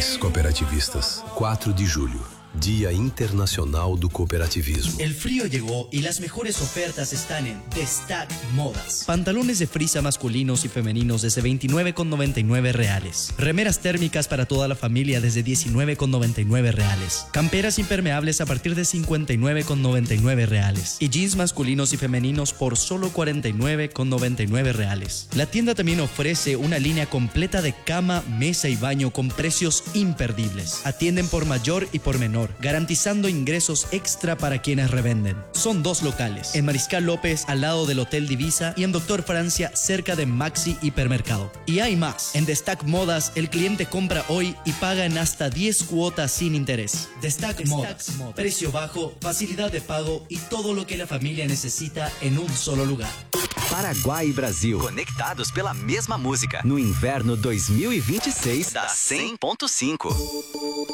Jovens Cooperativistas, 4 de julio, Día Internacional do Cooperativismo. El frío llegó y las mejores ofertas están en Destac Modas. Pantalones de frisa masculinos y femeninos desde 29,99 reales. Remeras térmicas para toda la familia desde 19,99 reales. Camperas impermeables a partir de 59,99 reales. Y jeans masculinos y femeninos por solo 49,99 reales. La tienda también ofrece una línea completa de cama, mesa y baño con precios imperdibles. Atienden por mayor y por menor, garantizando ingresos extra para quienes revenden. Son 2 locales, en Mariscal López al lado del Hotel Divisa y en Doctor Francia cerca de Maxi Hipermercado. Y hay más, en Destac Modas el cliente compra hoy y paga en hasta 10 cuotas sin interés. Destac Modas, precio bajo, facilidad de pago y todo lo que la familia necesita en un solo lugar. Paraguai e Brasil, conectados pela mesma música, no inverno 2026 da 100.5.